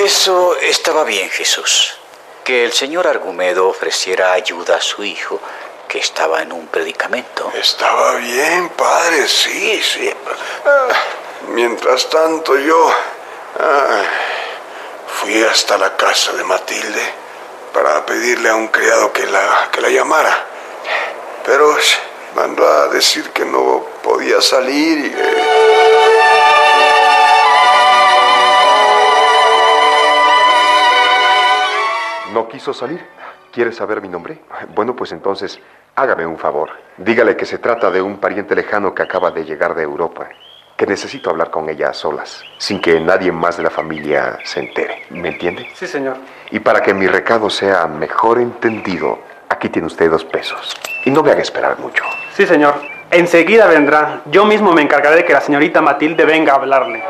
Eso estaba bien, Jesús. Que el señor Argumedo ofreciera ayuda a su hijo, que estaba en un predicamento. Estaba bien, padre, sí. Mientras tanto yo fui hasta la casa de Matilde para pedirle a un criado que la llamara. Pero mandó a decir que no podía salir y... ¿No quiso salir? ¿Quiere saber mi nombre? Bueno, pues entonces, hágame un favor. Dígale que se trata de un pariente lejano que acaba de llegar de Europa, que necesito hablar con ella a solas, sin que nadie más de la familia se entere. ¿Me entiende? Sí, señor. Y para que mi recado sea mejor entendido, aquí tiene usted 2 pesos. Y no me haga esperar mucho. Sí, señor. Enseguida vendrá. Yo mismo me encargaré de que la señorita Matilde venga a hablarle.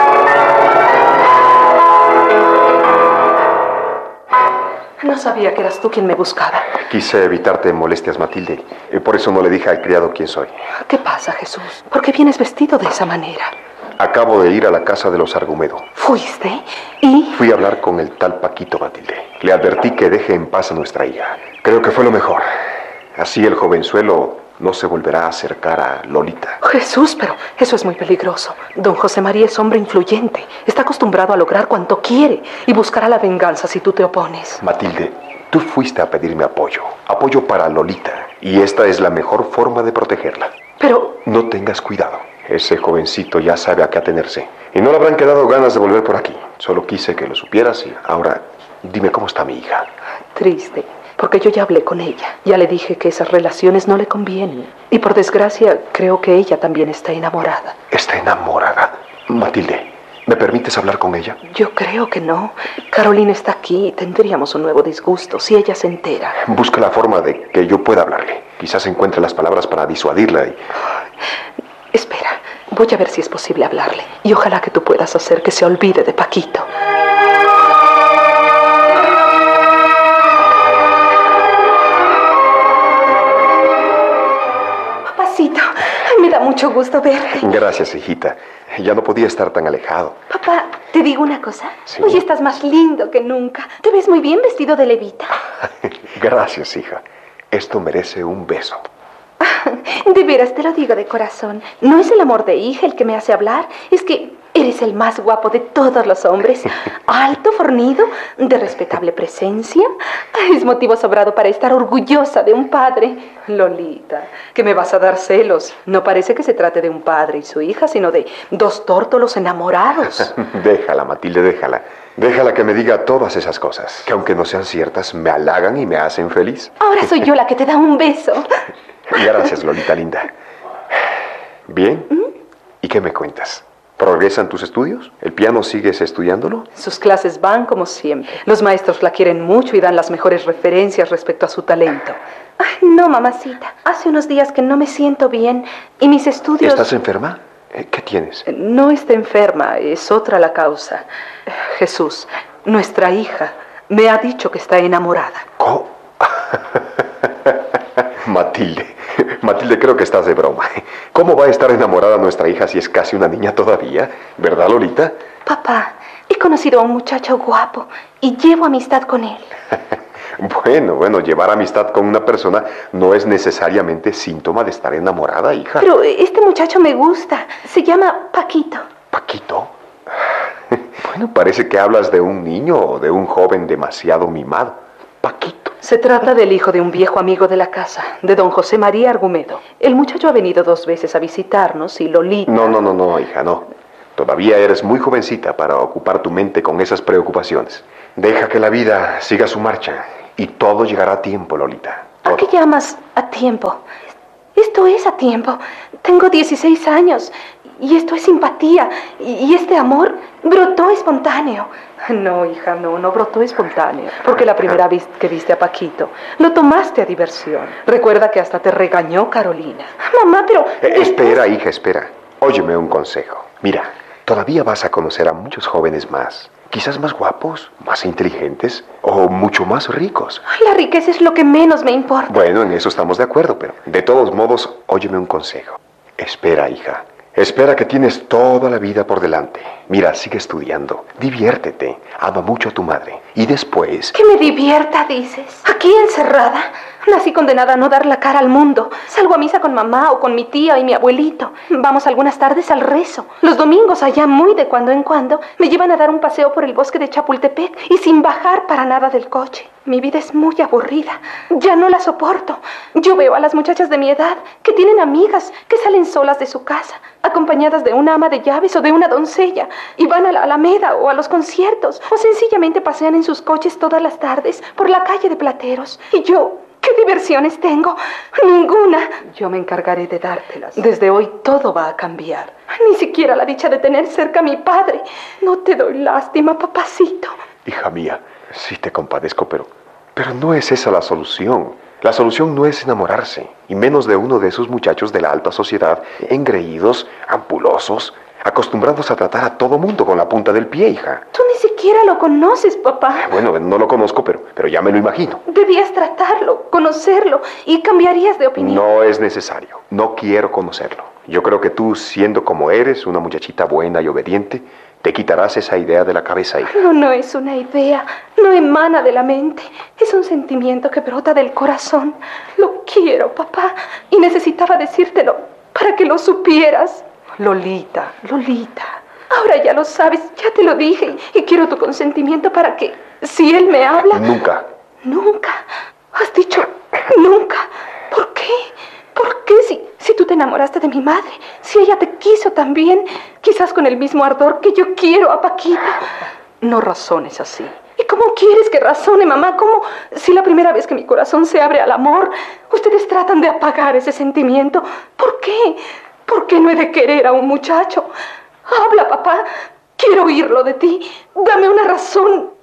No sabía que eras tú quien me buscaba. Quise evitarte molestias, Matilde. Por eso no le dije al criado quién soy. ¿Qué pasa, Jesús? ¿Por qué vienes vestido de esa manera? Acabo de ir a la casa de los Argumedo. ¿Fuiste? ¿Y? Fui a hablar con el tal Paquito, Matilde. Le advertí que deje en paz a nuestra hija. Creo que fue lo mejor. Así el jovenzuelo no se volverá a acercar a Lolita. Jesús, pero eso es muy peligroso. Don José María es hombre influyente. Está acostumbrado a lograr cuanto quiere y buscará la venganza si tú te opones. Matilde, tú fuiste a pedirme apoyo. Apoyo para Lolita. Y esta es la mejor forma de protegerla. Pero... No tengas cuidado. Ese jovencito ya sabe a qué atenerse. Y no le habrán quedado ganas de volver por aquí. Solo quise que lo supieras y ahora dime cómo está mi hija. Triste. Porque yo ya hablé con ella. Ya le dije que esas relaciones no le convienen. Y por desgracia, creo que ella también está enamorada. ¿Está enamorada? Matilde, ¿me permites hablar con ella? Yo creo que no. Carolina está aquí y tendríamos un nuevo disgusto si ella se entera. Busca la forma de que yo pueda hablarle. Quizás encuentre las palabras para disuadirla y... Espera, voy a ver si es posible hablarle. Y ojalá que tú puedas hacer que se olvide de Paquito. Me da mucho gusto verte. Gracias, hijita. Ya no podía estar tan alejado. Papá, ¿te digo una cosa? Sí. Hoy estás más lindo que nunca. Te ves muy bien vestido de levita. Gracias, hija. Esto merece un beso. De veras, te lo digo de corazón. No es el amor de hija el que me hace hablar. Es que eres el más guapo de todos los hombres. Alto, fornido, de respetable presencia. Es motivo sobrado para estar orgullosa de un padre. Lolita, que me vas a dar celos. No parece que se trate de un padre y su hija, sino de 2 tórtolos enamorados. Déjala, Matilde, déjala. Déjala que me diga todas esas cosas, que aunque no sean ciertas, me halagan y me hacen feliz. Ahora soy yo la que te da un beso. Gracias, Lolita linda. ¿Bien? ¿Y qué me cuentas? ¿Progresan tus estudios? ¿El piano sigues estudiándolo? Sus clases van como siempre. Los maestros la quieren mucho y dan las mejores referencias respecto a su talento. Ay, no, mamacita. Hace unos días que no me siento bien y mis estudios... ¿Estás enferma? ¿Qué tienes? No está enferma, es otra la causa. Jesús, nuestra hija, me ha dicho que está enamorada. ¿Cómo? Matilde, creo que estás de broma. ¿Cómo va a estar enamorada nuestra hija si es casi una niña todavía? ¿Verdad, Lolita? Papá, he conocido a un muchacho guapo y llevo amistad con él. Bueno, llevar amistad con una persona no es necesariamente síntoma de estar enamorada, hija. Pero este muchacho me gusta. Se llama Paquito. ¿Paquito? Bueno, parece que hablas de un niño o de un joven demasiado mimado. Paquito. Se trata del hijo de un viejo amigo de la casa, de don José María Argumedo. El muchacho ha venido 2 veces a visitarnos y Lolita... No, hija, no. Todavía eres muy jovencita para ocupar tu mente con esas preocupaciones. Deja que la vida siga su marcha y todo llegará a tiempo, Lolita. Todo. ¿A qué llamas a tiempo? Esto es a tiempo. Tengo 16 años y esto es simpatía. Y este amor brotó espontáneo. No, hija, no brotó espontáneo. Porque la primera vez que viste a Paquito, lo tomaste a diversión. Recuerda que hasta te regañó Carolina. Mamá, pero... Espera, hija, espera. Óyeme un consejo. Mira, todavía vas a conocer a muchos jóvenes más. Quizás más guapos, más inteligentes o mucho más ricos. La riqueza es lo que menos me importa. Bueno, en eso estamos de acuerdo, pero de todos modos, óyeme un consejo. Espera, hija. Espera, que tienes toda la vida por delante. Mira, sigue estudiando, diviértete, ama mucho a tu madre. Y después... Que me divierta, dices. Aquí encerrada. Nací condenada a no dar la cara al mundo. Salgo a misa con mamá o con mi tía y mi abuelito. Vamos algunas tardes al rezo. Los domingos, allá muy de cuando en cuando, me llevan a dar un paseo por el bosque de Chapultepec y sin bajar para nada del coche. Mi vida es muy aburrida. Ya no la soporto. Yo veo a las muchachas de mi edad que tienen amigas, que salen solas de su casa, acompañadas de una ama de llaves o de una doncella, y van a la Alameda o a los conciertos, o sencillamente pasean en sus coches todas las tardes por la calle de Plateros. Y yo... ¿qué diversiones tengo? Ninguna. Yo me encargaré de dártelas. Desde hoy todo va a cambiar. Ni siquiera la dicha de tener cerca a mi padre. No te doy lástima, papacito. Hija mía, sí te compadezco, pero no es esa la solución. La solución no es enamorarse, y menos de uno de esos muchachos de la alta sociedad, engreídos, ampulosos, acostumbrados a tratar a todo mundo con la punta del pie, hija. Tú ni siquiera lo conoces, papá. Bueno, no lo conozco, pero ya me lo imagino. Debías tratarlo, conocerlo, y cambiaría de opinión. No es necesario. No quiero conocerlo. Yo creo que tú, siendo como eres, una muchachita buena y obediente, te quitarás esa idea de la cabeza, hija. No es una idea. No emana de la mente. Es un sentimiento que brota del corazón. Lo quiero, papá, y necesitaba decírtelo para que lo supieras. Lolita. Ahora ya lo sabes, ya te lo dije, y quiero tu consentimiento para que, si él me habla... Nunca. ¿Nunca? ¿Has dicho nunca? ¿Por qué? ¿Por qué si tú te enamoraste de mi madre? Si ella te quiso también, quizás con el mismo ardor que yo quiero a Paquito. No razones así. ¿Y cómo quieres que razone, mamá? ¿Cómo, si la primera vez que mi corazón se abre al amor, ustedes tratan de apagar ese sentimiento? ¿Por qué? ¿Por qué no he de querer a un muchacho? Habla, papá. Quiero oírlo de ti. Dame una razón.